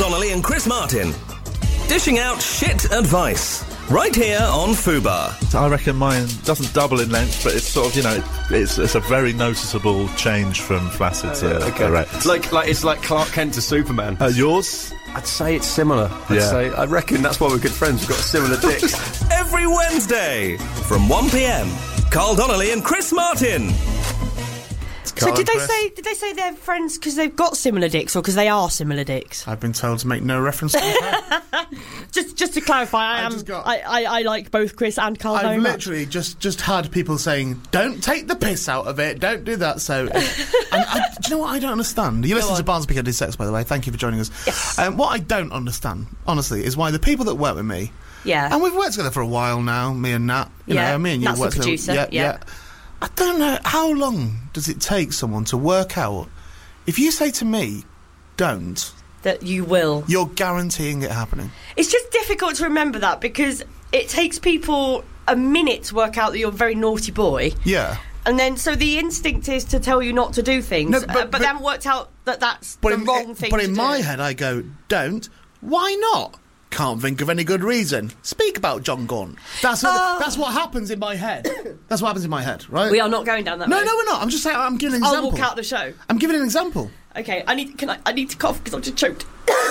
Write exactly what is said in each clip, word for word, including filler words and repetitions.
Donnelly and Chris Martin. Dishing out shit advice. Right here on Fubar. I reckon mine doesn't double in length, but it's sort of, you know, it's it's a very noticeable change from flaccid to Oh, yeah, okay. erect. Like, like it's like Clark Kent to Superman. Uh, yours? I'd say it's similar. I'd Yeah. say, I reckon that's why we're good friends. We've got similar dicks. Every Wednesday from one p.m. Carl Donnelly and Chris Martin. So did they say did they say they're friends because they've got similar dicks or because they are similar dicks? I've been told to make no reference to that. Just just to clarify, I I am just got- I, I, I like both Chris and Carl very I've much. literally just, just had people saying, don't take the piss out of it, don't do that. So, and I, do you know what I don't understand? You listen on. to Barnes Piccadilly Sex, by the way. Thank you for joining us. Yes. Um, what I don't understand, honestly, is why the people that work with me, Yeah. and we've worked together for a while now, me and Nat, you Yeah, know, me and you Nat's the worked together- producer, yeah, yeah. I don't know, how long does it take someone to work out, if you say to me, don't, That you will. you're guaranteeing it happening. It's just difficult to remember that because it takes people a minute to work out that you're a very naughty boy. Yeah. And then, so the instinct is to tell you not to do things, No, uh, but- but, but- they haven't worked out that that's But the in, wrong thing But to in do. my head, I go, don't. Why not? Can't think of any good reason. Speak about John Gaunt. That's what, Oh. that's what happens in my head. That's what happens in my head, right? We are not going down that No, road. no, we're not. I'm just saying. I'm giving an I'll example. walk out the show. I'm giving an example. Okay, I need. Can I? I need to cough because I'm just choked.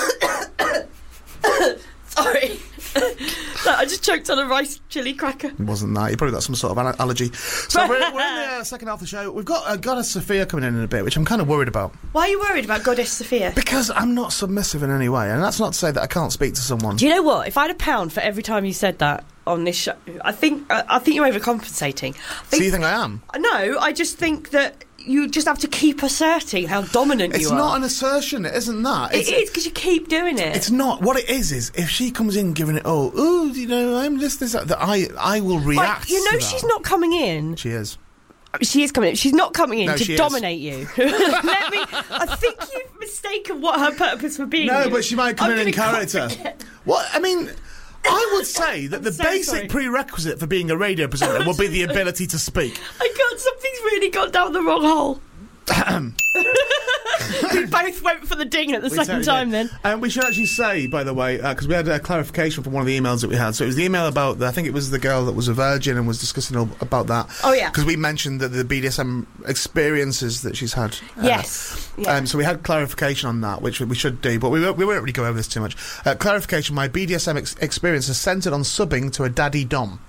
Sorry, No, I just choked on a rice chili cracker. It wasn't that. You probably got some sort of al- allergy. So we're, we're in the uh, second half of the show. We've got uh, Goddess Sophia coming in in a bit, which I'm kind of worried about Why are you worried about Goddess Sophia? because I'm not submissive in any way, and that's not to say that I can't speak to someone. Do you know what? If I had a pound for every time you said that on this show, I think uh, I think you're overcompensating. I So you think I am? No, I just think that you just have to keep asserting how dominant It's you are. not an assertion. It isn't that. It It's, is because you keep doing it. It's not. What it is is if she comes in giving it all, ooh, you know, I'm this, this, that, that I, I will Like, react. you know, to that. she's not coming in. She is. She is coming in. She's not coming in No, to she is. dominate you. Let me. I think you've mistaken what her purpose for being. No, here. but she might come I'm in in gonna character. copy it. What I mean, I would say that the so basic sorry. prerequisite for being a radio presenter would be the ability to speak. I got something's really gone down the wrong hole. We both went for the ding at the We same totally time. did. Then And we should actually say, by the way, because we had a clarification from one of the emails that we had. So it was the email about, the, I think it was the girl that was a virgin and was discussing all about that. Oh, yeah. Because we mentioned that the B D S M experiences that she's had. uh, yes, yeah. Um, so we had clarification on that, which we should do, but we won't, we won't really go over this too much. Uh, clarification: my B D S M ex- experience is centred on subbing to a daddy dom,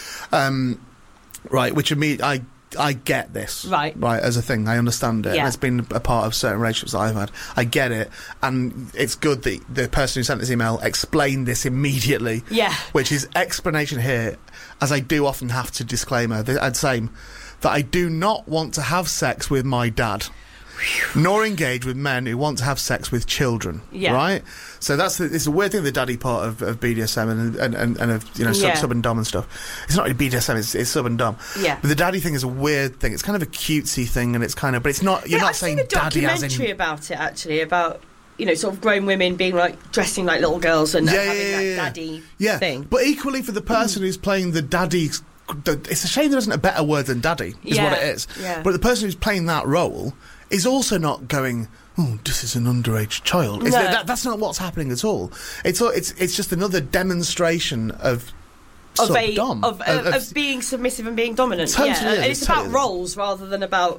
um, right? Which me, I I get this, Right. right, as a thing. I understand it. Yeah. It's been a part of certain relationships that I've had. I get it, and it's good that the person who sent this email explained this immediately. Yeah. Which is explanation here, as I do often have to disclaimer. th- I'd say that I do not want to have sex with my dad. Nor engage with men who want to have sex with children, Yeah. right? So that's the, it's a weird thing, the daddy part of, of B D S M and and, and, and of you know sub, Yeah. sub and dom and stuff. It's not really B D S M, it's, it's sub and dom. Yeah. But the daddy thing is a weird thing. It's kind of a cutesy thing, and it's kind of, but it's not. You're Yeah, not I've saying seen a daddy as documentary in. about it actually about you know sort of grown women being like dressing like little girls and, and Yeah, having yeah, that yeah, yeah. daddy Yeah, thing. but equally for the person who's playing the daddy. The, it's a shame there isn't a better word than daddy, is Yeah, what it is. yeah. But the person who's playing that role is also not going, oh, this is an underage child. It's No. that, that's not what's happening at all. It's all- it's it's just another demonstration of Of, a, sub-dom. of, of, of being submissive and being dominant. Totally yeah, is, and it's totally about is. roles rather than about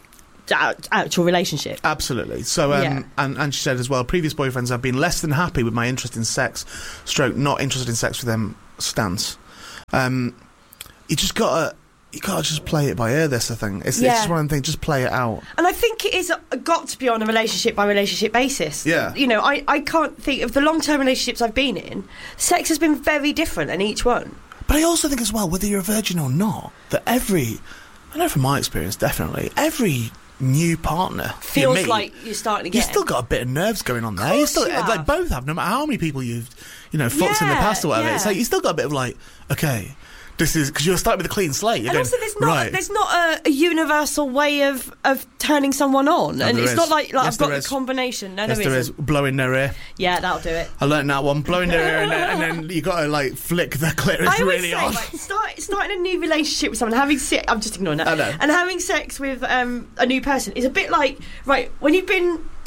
a- actual relationship. Absolutely. So, um, Yeah. and, and she said as well, previous boyfriends have been less than happy with my interest in sex, stroke, not interested in sex with them stance. Um, you just gotta, you gotta just play it by ear, this, I think. It's, Yeah. it's just one of them things, just play it out. And I think it is uh, got to be on a relationship by relationship basis. Yeah. You know, I, I can't think of the long term relationships I've been in. Sex has been very different in each one. But I also think as well, whether you're a virgin or not, that every, I know from my experience, definitely, every new partner you Feels meet, like you're starting to you've get. still got a bit of nerves going on there. Of You course still, you like have. both have, no matter how many people you've, you know, fucked in the Yeah, past or whatever. yeah. It's like you still got a bit of like, okay, this is because you're starting with a clean slate. You're And going, also, there's not right. there's not a, a universal way of, of turning someone on, No, and there it's is. not like, like Yes, I've got there the is. combination. No, Yes, there there is. isn't. Blowing their ear. Yeah, that'll do it. I learned that one. Blowing their ear, and then, and then you got to like flick the clitoris I always really say, on. like, start, starting a new relationship with someone, having sex. I'm just ignoring that. I know. And having sex with um, a new person is a bit like, right, when you've been,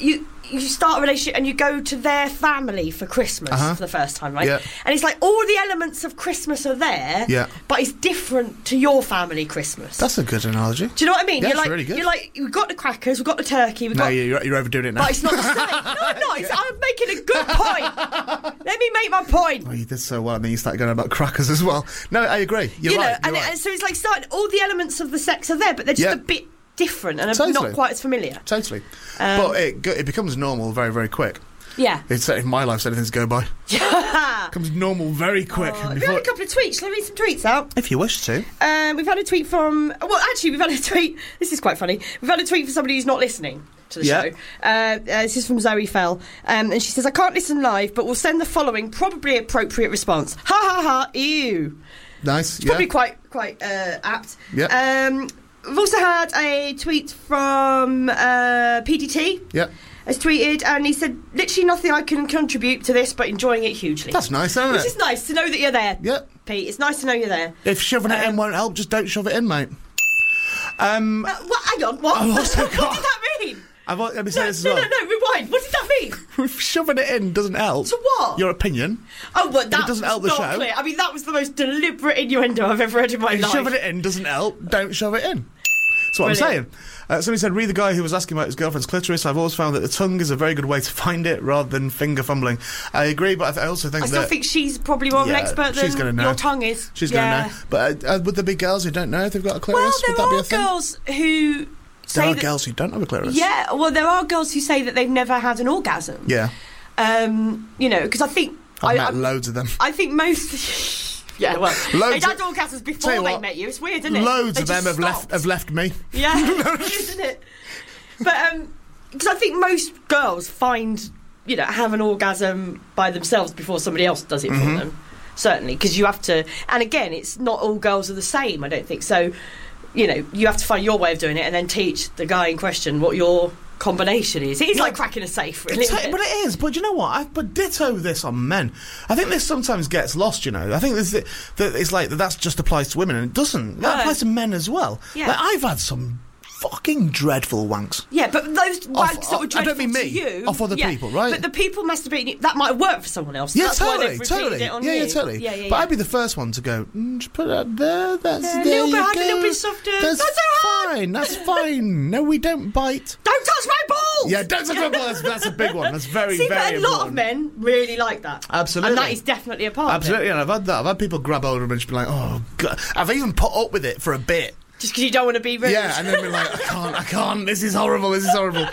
you you start a relationship and you go to their family for Christmas Uh-huh. for the first time, right? Yeah. And it's like all the elements of Christmas are there, Yeah. but it's different to your family Christmas. That's a good analogy. Do you know what I mean? Yeah, you're it's like, really good. You're like, we've got the crackers, we've got the turkey, we've No, got. you're, you're overdoing it now. But it's not the same. No, I'm not. It's, I'm making a good point. Let me make my point. Oh, you did so well, and then you started going about crackers as well. No, I agree. You're you know, right. and, you're right. and so it's like starting. All the elements of the sex are there, but they're just Yeah. a bit different and are Totally. not quite as familiar. Totally. Um, but it, go- it becomes normal very, very quick. Yeah. It's if my life's anything to go by. It becomes normal very quick. Oh, and we've had before- a couple of tweets. Shall I read some tweets out? if you wish to. Um, we've had a tweet from. Well, actually, we've had a tweet. This is quite funny. We've had a tweet from somebody who's not listening to the Yeah. show. Uh, uh, this is from Zoe Fell. Um, and she says, I can't listen live, but we'll send the following probably appropriate response. Ha ha ha, ew. Nice. It's yeah. probably quite quite uh, apt. Yeah. Um, we've also had a tweet from uh, P D T. Yeah. Has tweeted and he said, literally nothing I can contribute to this, but enjoying it hugely. That's nice, isn't Which it? is nice to know that you're there, Yeah. Pete. It's nice to know you're there. If shoving it in Um, won't help, just don't shove it in, mate. Um, Uh, what? Hang on, what? I've also what got- did that mean? I've, al- let me say No, this as no, well. no, no, rewind. What did that mean? If shoving it in doesn't help. To what? Your opinion. Oh, well, that doesn't was help the not show. clear. I mean, that was the most deliberate innuendo I've ever heard in my If life. shoving it in doesn't help, don't shove it in. That's what I'm Brilliant. saying. Uh, somebody said, read the guy who was asking about his girlfriend's clitoris. I've always found that the tongue is a very good way to find it rather than finger fumbling. I agree, but I, th- I also think I still that... think she's probably more of an Yeah, expert she's than gonna know. your tongue is. She's yeah. going to know. But uh, uh, would there be girls who don't know if they've got a clitoris? Well, would there that be are a thing? girls who say There are that, girls who don't have a clitoris. Yeah, well, there are girls who say that they've never had an orgasm. Yeah. Um, you know, because I think I've I, met I, loads of them. I think most. Yeah, well, Loads they'd had of- orgasms Tell before you they what, met you. It's weird, isn't it? Loads They of them just have left, stopped. have left me. Yeah, isn't it? But um, because I think most girls find, you know, have an orgasm by themselves before somebody else does it Mm-hmm. for them. Certainly, because you have to. And again, it's not all girls are the same. I don't think so. You know, you have to find your way of doing it and then teach the guy in question what your combination is. It is Yeah. like cracking a safe, really. It's- isn't it? but it is. But you know what? I, but ditto this on men. I think this sometimes gets lost. You know, I think this, that it's like that. That's just applies to women, and it doesn't. That No. applies to men as well. Yeah. Like, I've had some fucking dreadful wanks. Yeah, but those wanks that were I dreadful don't mean to me, you, off other yeah, people, right? But the people masturbating, you- that might have worked for someone else. Yeah, That's why totally, they've repeated totally. it on yeah, you. yeah, totally. Yeah, yeah, But yeah. I'd be the first one to go. Mm, just put it out there. That's Yeah, a there little bit you harder, a little go. bit softer. That's Not so hard. fine. That's fine. No, we don't bite. Don't touch my balls! Yeah, don't touch my balls. That's, that's a big one. That's very, See, very but a lot important. of men really like that. Absolutely. And that is definitely a part Absolutely, of it. and I've had that. I've had people grab hold of them and just be like, "Oh, God." I've even put up with it for a bit. Just because you don't want to be rude. Yeah, and then be like, "I can't, I can't. This is horrible. This is horrible."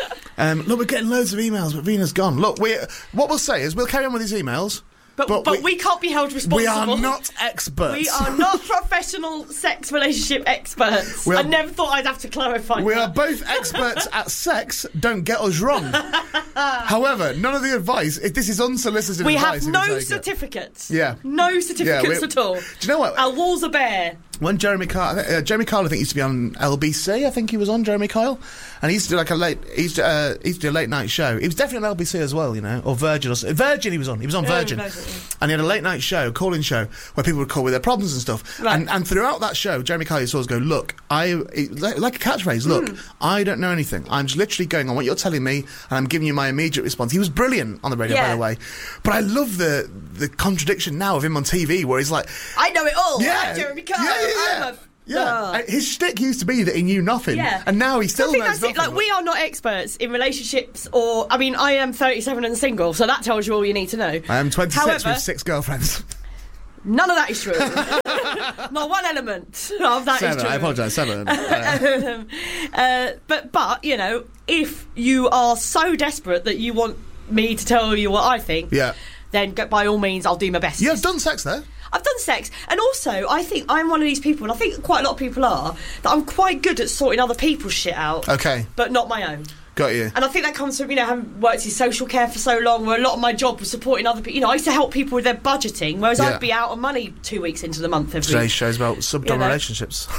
Um, look, we're getting loads of emails, but Vina's gone. Look, we what we'll say is we'll carry on with these emails, but, but, we, can't be held responsible. we are not experts. We are not professional sex relationship experts. We are- I never thought I'd have to clarify We that. are both experts at sex. Don't get us wrong. However, none of the advice. If this is unsolicited We advice. have if no you take it. certificates. Yeah. No certificates we- at all. Do you know what? Our walls are bare. When Jeremy Kyle, uh, Jeremy Kyle, I think used to be on L B C. I think he was on Jeremy Kyle, and he used to do like a late. He used to, uh, he used to do a late night show. He was definitely on L B C as well, you know, or Virgin. Or s- Virgin, he was on. He was on Yeah, Virgin, Virgin, yeah. and he had a late night show, call-in show, where people would call with their problems and stuff. Right. And, and throughout that show, Jeremy Kyle used to always go, "Look, I it, like, like a catchphrase. Look, Hmm. I don't know anything. I'm just literally going on what you're telling me, and I'm giving you my immediate response." He was brilliant on the radio, by Yeah. the way. But I love the the contradiction now of him on T V, where he's like, I know it all. yeah, I'm Jeremy Kyle. Yeah, yeah, yeah. I'm a Yeah, Uh. Uh, his shtick used to be that he knew nothing, Yeah. and now he So still I think knows that's it. nothing. Like, we are not experts in relationships, or I mean, I am thirty-seven and single, so that tells you all you need to know. I am twenty-six However, with six girlfriends. none of that is true. Not one element of that Seven. is true. I apologise. Seven. Uh, Um, uh, but but you know, if you are so desperate that you want me to tell you what I think, yeah, then go, by all means, I'll do my best. you have done sex there. I've done sex, and also I think I'm one of these people, and I think quite a lot of people are, that I'm quite good at sorting other people's shit out, Okay, but not my own. got you. And I think that comes from, you know, having worked in social care for so long, where a lot of my job was supporting other people. You know, I used to help people with their budgeting, whereas Yeah. I'd be out of money two weeks into the month every Today's show's about subdom You know. relationships.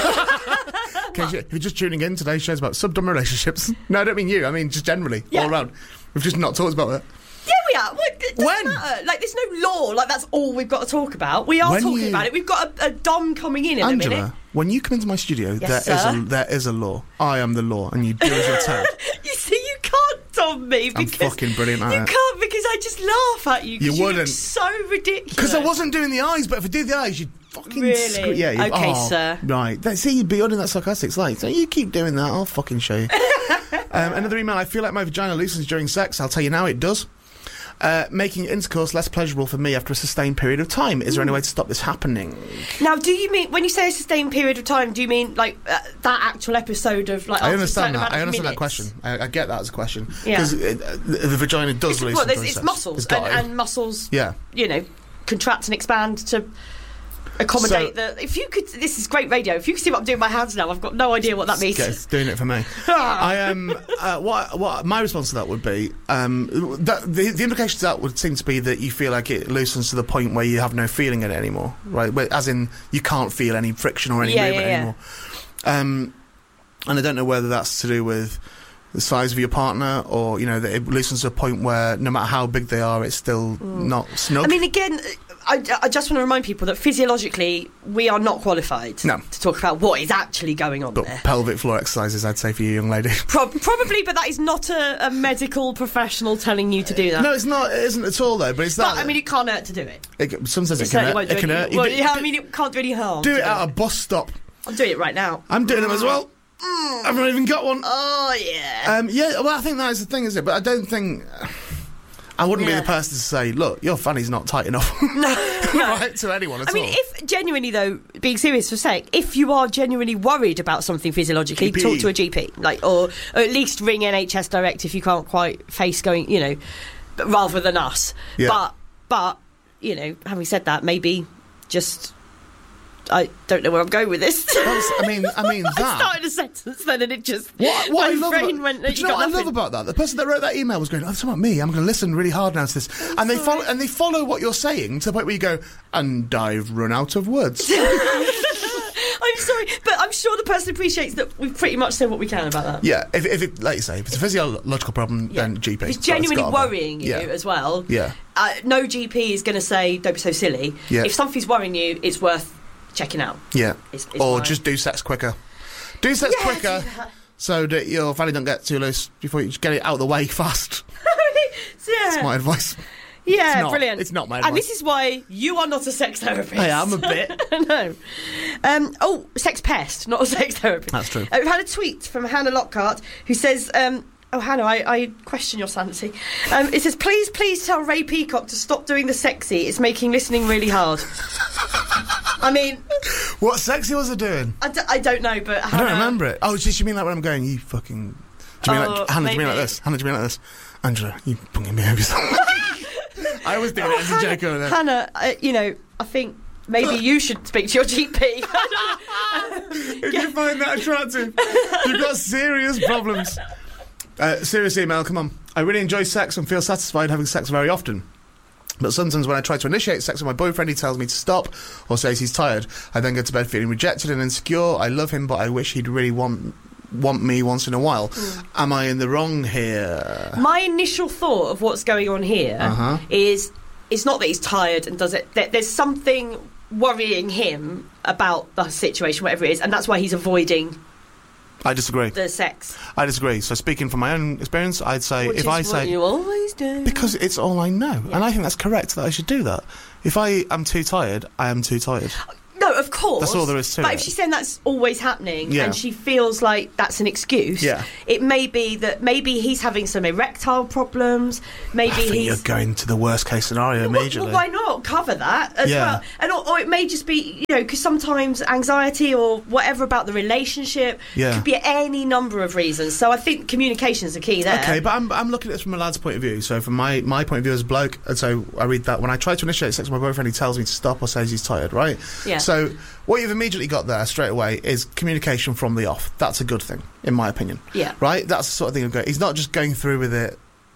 Okay, if you're just tuning in, today's show's about subdom relationships. No, I don't mean you. I mean just generally, Yeah. all around. We've just not talked about it. Yeah, we are. Well, it doesn't When? matter. Like, there's no law. Like, that's all we've got to talk about. We are When talking you- about it. We've got a, a dom coming in in a minute. Angela, when you come into my studio, Yes, there is sir. a there is a law. I am the law, and you do as you're told. You see, you can't on me I'm because fucking brilliant at you it. can't because I just laugh at you. 'cause You you look wouldn't. so ridiculous. Because I wasn't doing the eyes, but if I did the eyes, you'd fucking Really? screw- yeah. You'd, Okay, oh, sir. Right. That- See, you'd be on that sarcastic. It's like, so you keep doing that, I'll fucking show you. um, another email. I feel like my vagina loosens during sex. I'll tell you now, it does. Uh, making intercourse less pleasurable for me after a sustained period of time. Is there any way to stop this happening? Now, do you mean when you say a sustained period of time? Do you mean like uh, that actual episode of like? I after a understand certain that. amount I of understand that minutes? question. I, I get that as a question. Yeah. Because uh, the, the vagina does It's, loosen well, there's, during it's sex. muscles It's and, got to. and muscles. Yeah. You know, contract and expand to accommodate So- the. If you could, this is great radio. If you could see what I'm doing with my hands now, I've got no idea what that means. Okay, it's doing it for me. I um, uh, what what my response to that would be um, that the the implications of that would seem to be that you feel like it loosens to the point where you have no feeling in it anymore, right? Where, as in you can't feel any friction or any Yeah, movement yeah, yeah. anymore. Um, and I don't know whether that's to do with the size of your partner or you know that it loosens to a point where no matter how big they are, it's still not snug. I mean, again, I, I just want to remind people that physiologically we are not qualified No. to talk about what is actually going on but there. pelvic floor exercises, I'd say for you, young lady. Pro- probably, but that is not a, a medical professional telling you to do that. No, it's not. It isn't at all, though. But it's but that. I mean, it can't hurt to do it. it, sometimes It it can certainly hurt. won't do It can any- hurt. You well, do- yeah, I do- mean, it can't do any harm. Do to it at a bus stop. I'm doing it right now. I'm doing them as well. I've not even got one. Oh yeah. Um, yeah, well, I think that is the thing, is it? But I don't think I wouldn't Yeah. be the person to say, "Look, your fanny's not tight enough," right, to anyone at I mean, all. if genuinely though, being serious for a sec, if you are genuinely worried about something physiologically, G P. talk to a G P, like, or, or at least ring N H S Direct if you can't quite face going, you know, but rather than us. Yeah. But, but you know, having said that, maybe just. I don't know where I'm going with this. That's- I mean, I mean I that. started a sentence then and it just What, what I my love brain about, went. but You you know got what I nothing. love about that? The person that wrote that email was going, "Oh, it's about me. I'm going to listen really hard now to this," and they follow and they follow what you're saying to the point where you go, "And I've run out of words." I'm sorry, but I'm sure the person appreciates that we've pretty much said what we can about that. Yeah, if, if it, like you say, if it's a physiological problem, Yeah. then G P. If it's That's genuinely gotta be. worrying you Yeah. as well, Yeah. uh, no G P is going to say, don't be so silly. Yeah. If something's worrying you, it's worth checking out. Yeah. It's- it's or fine. just do sex quicker. Do sex Yeah, quicker do that. so that your fanny don't get too loose before you just get it out of the way fast. yeah, That's my advice. yeah, not. brilliant. It's not my And advice. this is why you are not a sex therapist. I am a bit. no. Um, oh, sex pest, not a sex therapist. That's true. Uh, we've had a tweet from Hannah Lockhart who says, um, oh, Hannah, I, I question your sanity. Um, it says, please, please tell Ray Peacock to stop doing the sexy. It's making listening really hard. I mean, What sexy was I doing? I, d- I don't know, but I Hannah, don't remember it. Oh, does you mean like when I'm going, you fucking... Do you mean Oh, like... Hannah, do you mean like maybe. this? Hannah, do you mean like this? Angela, you fucking behave yourself. I was doing it as a Hannah, joke over there. Hannah, uh, you know, I think maybe you should speak to your G P. If you find that attractive, you've got serious problems. Uh, serious email, come on. I really enjoy sex and feel satisfied having sex very often. But sometimes when I try to initiate sex with my boyfriend, he tells me to stop or says he's tired. I then go to bed feeling rejected and insecure. I love him, but I wish he'd really want want me once in a while. Mm. Am I in the wrong here? My initial thought of what's going on here Uh-huh. is it's not that he's tired and does it. There, there's something worrying him about the situation, whatever it is, and that's why he's avoiding I disagree. the sex. I disagree. So speaking from my own experience, I'd say Which if is I what say... you always do. Because it's all I know. Yeah. And I think that's correct that I should do that. If I am too tired, I am too tired. No, of course. That's all there is to but it. if she's saying that's always happening Yeah. and she feels like that's an excuse, Yeah. it may be that maybe he's having some erectile problems. Maybe I think he's. you're going to the worst case scenario Well, immediately. well, why not cover that as Yeah. well? And or, or it may just be, you know, because sometimes anxiety or whatever about the relationship Yeah. could be any number of reasons. So I think communication is the key there. Okay, but I'm, I'm looking at this from a lad's point of view. So from my, my point of view as a bloke, and so I read that when I try to initiate sex with my boyfriend, he tells me to stop or says he's tired, right? Yeah. So what you've immediately got there straight away is communication from the off. That's a good thing, in my opinion. Yeah. Right? That's the sort of thing. Of go- he's not just going through with it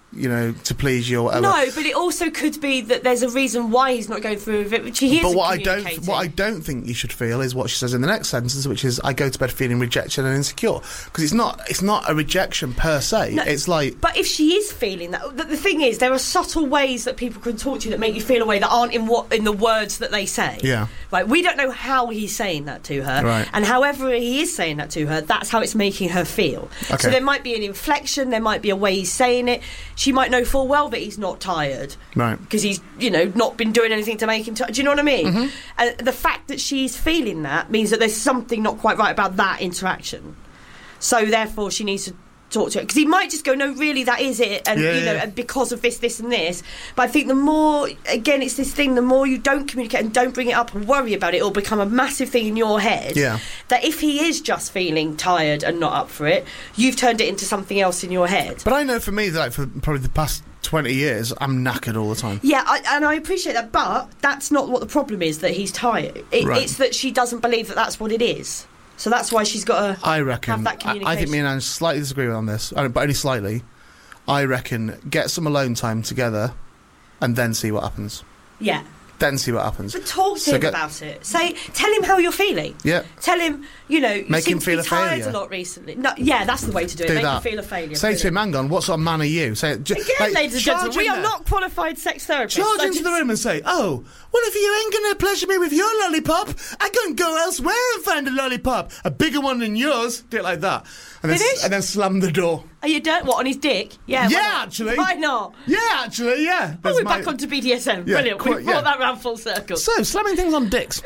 you know, to please you or whatever. No, but it also could be that there's a reason why he's not going through with it, which he isn't But what I don't, communicating. what I don't think you should feel is what she says in the next sentence, which is, "I go to bed feeling rejection and insecure," because it's not, it's not a rejection per se. No, it's like, But if she is feeling that, the, the thing is, there are subtle ways that people can talk to you that make you feel a way that aren't in what in the words that they say. Yeah. Right. We don't know how he's saying that to her. Right. And however he is saying that to her, that's how it's making her feel. Okay. So there might be an inflection. There might be a way he's saying it. She might know full well that he's not tired. Right. Because he's, you know, not been doing anything to make him tired. Do you know what I mean? Mm-hmm. And the fact that she's feeling that means that there's something not quite right about that interaction. So therefore, she needs to talk to it, because he might just go, no, really, that is it, and Yeah, you know, yeah. and because of this, this, and this. But I think the more, again, it's this thing: the more you don't communicate and don't bring it up and worry about it, it'll become a massive thing in your head. Yeah. That if he is just feeling tired and not up for it, you've turned it into something else in your head. but I know for me, like for probably the past twenty years, I'm knackered all the time. Yeah, I, and I appreciate that, but that's not what the problem is. That he's tired. It, Right. It's that she doesn't believe that that's what it is. So that's why she's got to I reckon. have that I, I communication. think me and Anne slightly disagree on this, uh, but only slightly. I reckon get some alone time together, and then see what happens. yeah. Then see what happens. But talk to So him get- about it. Say, tell him how you're feeling. Yeah. Tell him, you know, you Make seem him to feel be a tired failure. a lot recently. No, yeah, that's the way to do it. Do Make that. him feel a failure. Say to him, Brilliant. hang on, what sort of man are you? Say, j- Again, like, ladies and charge gentlemen, we in are there. not qualified sex therapists. Charge I into the just- room and say, "Oh, well, if you ain't going to pleasure me with your lollipop, I can go elsewhere and find a lollipop, a bigger one than yours." Do it like that, and then, Finish? and then slam the door. Are you done? What, on his dick? Yeah. Yeah, why not? actually. Why not? Yeah, actually, yeah. Oh, There's we're my- back onto B D S M. Yeah, Brilliant. quite- We've brought yeah. that round full circle. So, slamming things on dicks.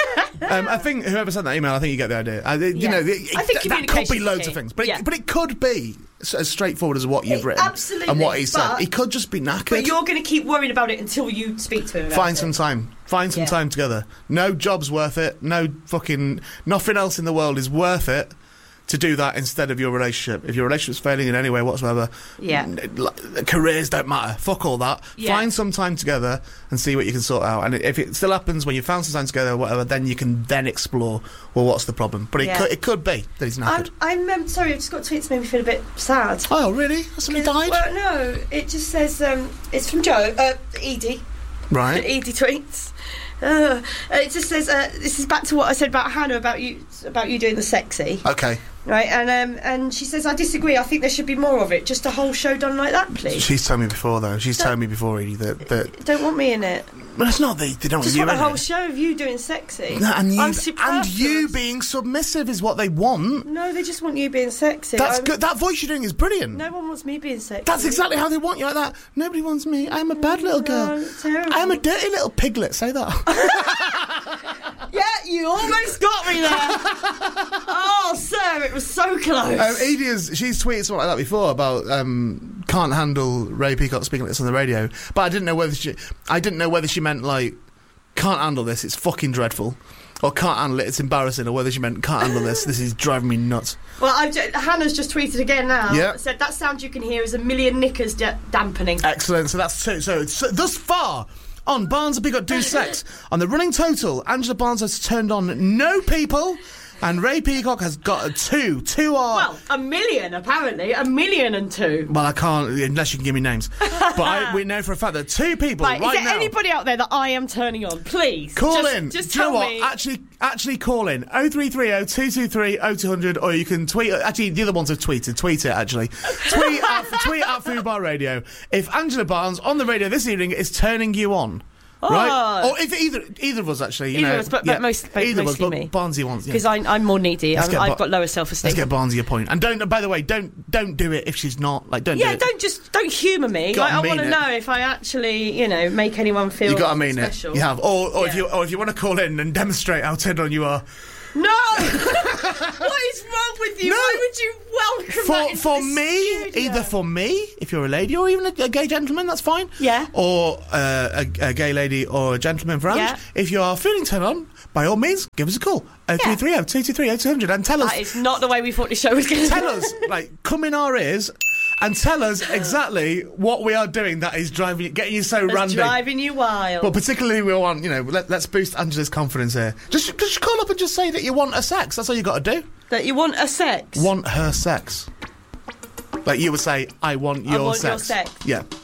um, I think whoever sent that email, I think you get the idea. I, you Yeah. know, it, I think that could be communication's loads key. of things, but Yeah. it, but it could be s- as straightforward as what you've It- written absolutely, and what he said. but- He could just be knackered. But you're going to keep worrying about it until you speak to him about Find it. some time. Find some Yeah. time together. No job's worth it. No fucking nothing else in the world is worth it to do that instead of your relationship. If your relationship's failing in any way whatsoever, Yeah. n- l- careers don't matter. Fuck all that. Yeah. Find some time together and see what you can sort out. And if it still happens when you found some time together or whatever, then you can then explore, well, what's the problem? But it Yeah. could it could be that he's knackered. I'm, I'm um, sorry, I've just got tweets that made me feel a bit sad. Oh, really? Somebody died? Well, no, it just says, um, it's from Joe, uh, Edie. Right. Edie tweets. Uh, it just says, uh, this is back to what I said about Hannah, about you about you doing the sexy. Okay. Right, and um, and she says, I disagree, I think there should be more of it. Just a whole show done like that, please. She's told me before, though. She's told me before, Edie, that... that Don't want me in it. but it's not that they don't want Just you want a in whole it. show of you doing sexy. No, and you, I'm and superfluous. you being submissive is what they want. No, they just want you being sexy. That's I'm- good. That voice you're doing is brilliant. No one wants me being sexy. That's exactly how they want you, like that. Nobody wants me. I'm a bad little girl. No, terrible. I'm a dirty little piglet. Say that. Yeah, you almost got me there. Oh, sir, it was so close. um, Edie is, she's tweeted something like that before about um, can't handle Ray Peacock speaking like this on the radio. But I didn't know whether she, I didn't know whether she meant like can't handle this. It's fucking dreadful. Or can't handle it, it's embarrassing, or whether she meant can't handle this, this is driving me nuts. Well, I've ju- Hannah's just tweeted again now. Yeah. Said that sound you can hear is a million knickers da- dampening. Excellent. So that's two. So, so thus far on Barnes and Peacock Do Sex, on the running total, Angela Barnes has turned on no people, and Ray Peacock has got a two. Two are. Well, a million apparently, a million and two. Well, I can't unless you can give me names. But I, we know for a fact that two people Right, right, is there now. anybody out there that I am turning on? Please Call just, in. Just Do you tell know what? me. Actually, actually call in oh three three oh, two two three, oh two hundred, or you can tweet. Actually, the other ones have tweeted. Tweet it. Actually, tweet at, tweet at Fubar Radio. If Angela Barnes on the radio this evening is turning you on. Right, Oh. or if either either of us actually, you Either know, of us, but- but most- but either of us, mostly but me. Barnesy wants. Yeah. Because I'm more needy. Let's I'm, get I've Bar- got lower self-esteem. Let's get Barnesy a point. And don't. By the way, don't don't do it if she's not. Like, don't. Yeah, do it. don't just don't humour me. Gotta Like, I mean want to it. know if I actually, you know, make anyone feel. You gotta mean special. it. You have, or, or if Yeah. you, or if you want to call in and demonstrate how turned on you are. No! What is wrong with you? No. Why would you welcome that For into for the me, studio? either for me, if you're a lady, or even a, a gay gentleman, that's fine. Yeah. Or uh, a, a gay lady or a gentleman for Ange. Yeah. If you are feeling turned on, by all means, give us a call. oh three three oh, two two three, oh two hundred and tell us. That is not the way we thought the show was going to Tell us, like, come in our ears and tell us exactly what we are doing that is driving, getting you so That's randy. driving you wild. But particularly, we want, you know, let, let's boost Angela's confidence here. Just, just call up and just say that you want her sex. That's all you got to do. That you want a sex. Want her sex. Like you would say, I want your want your sex. sex. Yeah.